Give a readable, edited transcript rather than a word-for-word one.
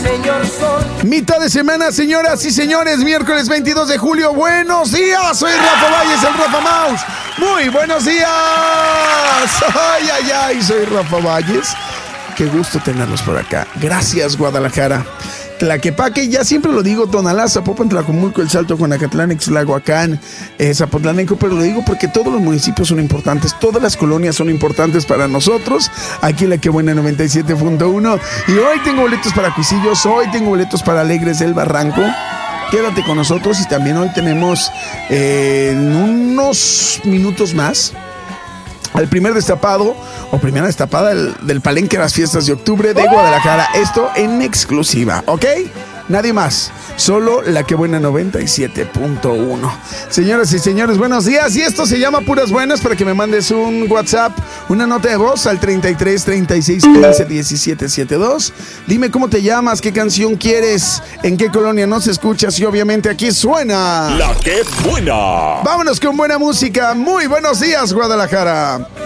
señor sol. Mitad de semana, señoras y señores, miércoles 22 de julio. Buenos días, soy Rafa Valles, el Rafa Mouse. Muy buenos días. Ay, ay, ay, soy Rafa Valles. Qué gusto tenerlos por acá. Gracias, Guadalajara. Tlaquepaque, ya siempre lo digo, Tonalá, Zapopan, Tlacomulco, El Salto, Juanacatlán, Ixtlahuacán, Zapotlanejo, pero lo digo porque todos los municipios son importantes, todas las colonias son importantes para nosotros, aquí en La Que Buena 97.1, y hoy tengo boletos para Cuisillos, hoy tengo boletos para Alegres del Barranco. Quédate con nosotros y también hoy tenemos en unos minutos más al primer destapado o primera destapada del Palenque de las Fiestas de Octubre de Guadalajara. Esto en exclusiva, ¿ok? Nadie más, solo La Que Buena 97.1. Señoras y señores, buenos días. Y esto se llama Puras Buenas, para que me mandes un WhatsApp, una nota de voz al 33 36 15 17 72. Dime cómo te llamas, qué canción quieres, en qué colonia nos escuchas y obviamente aquí suena La Que Buena. Vámonos con buena música. Muy buenos días, Guadalajara.